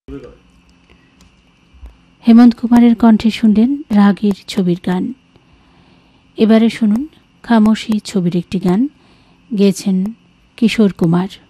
হেমন্ত কুমারের কণ্ঠে শুনলেন রাগের ছবির গান। এবারে শুনুন খামোশি ছবির একটি গান, গেয়েছেন কিশোর কুমার।